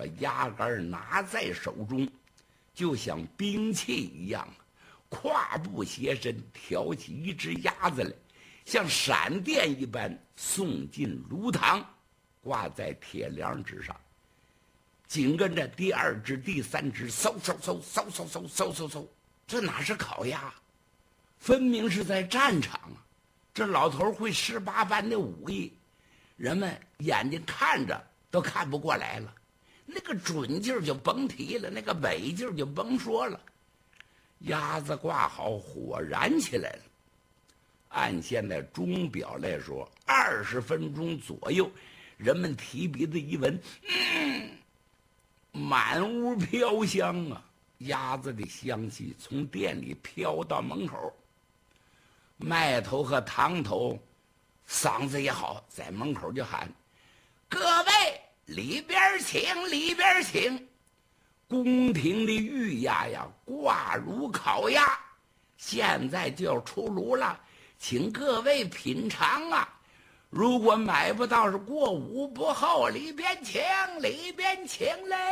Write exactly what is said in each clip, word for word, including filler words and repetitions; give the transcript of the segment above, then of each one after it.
把鸭杆拿在手中，就像兵器一样，跨步斜身挑起一只鸭子来，像闪电一般送进炉膛，挂在铁梁之上。紧跟着第二只、第三只，嗖嗖嗖嗖嗖嗖嗖嗖嗖，这哪是烤鸭，分明是在战场啊！这老头会十八般的武艺，人们眼睛看着都看不过来了。那个准劲就甭提了，那个美劲就甭说了。鸭子挂好，火燃起来了。按现在钟表来说，二十分钟左右，人们提鼻子一闻，嗯，满屋飘香啊！鸭子的香气从店里飘到门口。麦头和汤头嗓子也好，在门口就喊：“各位里边请，里边请！宫廷的御鸭呀，挂炉烤鸭，现在就要出炉了，请各位品尝啊！如果买不到，是过午不候，里边请，里边请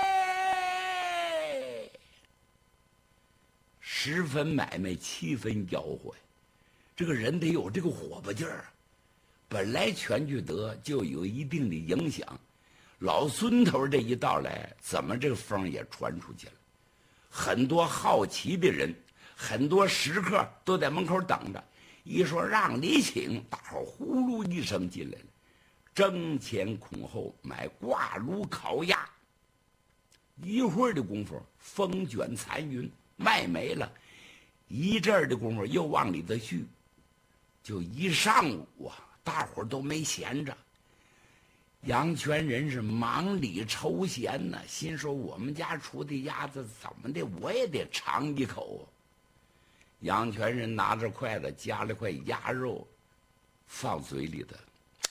嘞！”十分买卖，七分吆喝。这个人得有这个火把劲儿，本来全聚德就有一定的影响，老孙头这一到来，怎么这个风也传出去了？很多好奇的人，很多食客都在门口等着。一说让你请，大伙呼噜一声进来了，争前恐后买挂炉烤鸭。一会儿的功夫，风卷残云，卖没了；一阵儿的功夫，又往里头续。就一上午啊，大伙儿都没闲着。杨全人是忙里抽闲呢，心说我们家出的鸭子怎么的，我也得尝一口啊。杨全人拿着筷子夹了块鸭肉，放嘴里头，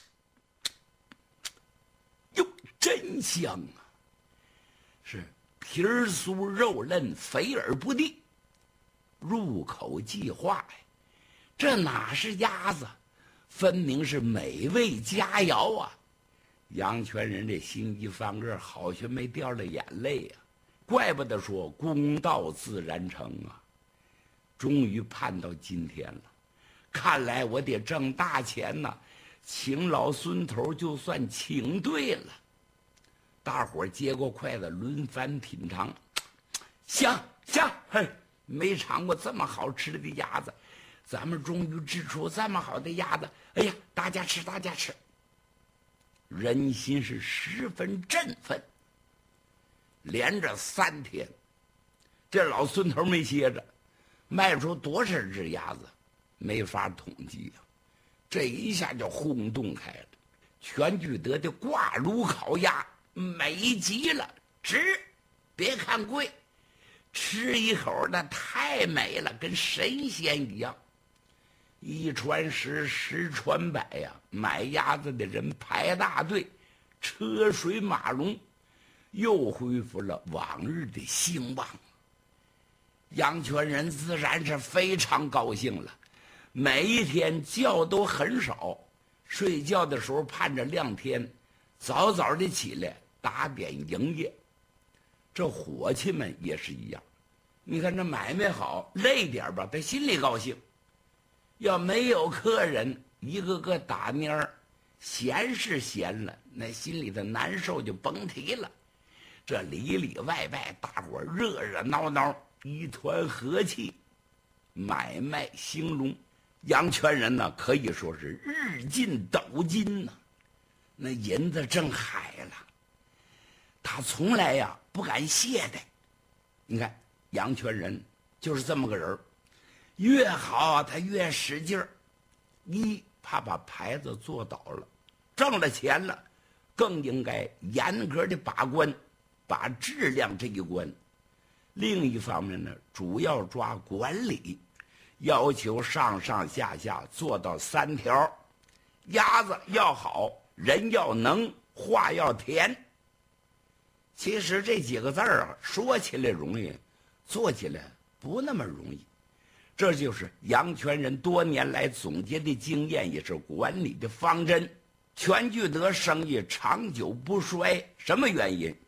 哟，真香啊！是皮儿酥肉嫩，肥而不腻，入口即化呀。这哪是鸭子，分明是美味佳肴啊！杨全人这心一翻个，好学没掉了眼泪呀、啊！怪不得说公道自然成啊！终于盼到今天了，看来我得挣大钱呐！请老孙头就算请对了。大伙儿接过筷子，轮番品尝，香香！嘿，没尝过这么好吃的鸭子。咱们终于制出这么好的鸭子，哎呀，大家吃，大家吃！人心是十分振奋。连着三天，这老孙头没歇着，卖出多少只鸭子，没法统计呀、啊。这一下就轰动开了，全聚德的挂炉烤鸭美极了，值！别看贵，吃一口那太美了，跟神仙一样。一传十，十传百呀！买鸭子的人排大队，车水马龙，又恢复了往日的兴旺。杨全人自然是非常高兴了，每一天觉都很少，睡觉的时候盼着亮天，早早的起来打点营业。这伙计们也是一样，你看这买卖好，累点吧，他心里高兴。要没有客人，一个个打蔫儿，闲是闲了，那心里的难受就甭提了。这里里外外，大伙热热闹闹，一团和气，买卖兴隆。杨全人呢，可以说是日进斗金呢、啊，那银子挣海了。他从来呀不敢懈怠。你看杨全人就是这么个人儿。越好他越使劲儿，一怕把牌子做倒了，挣了钱了，更应该严格的把关，把质量这一关。另一方面呢，主要抓管理，要求上上下下做到三条：鸭子要好，人要能，话要甜。其实这几个字儿啊，说起来容易，做起来不那么容易。这就是杨全人多年来总结的经验，也是管理的方针。全聚德生意长久不衰，什么原因？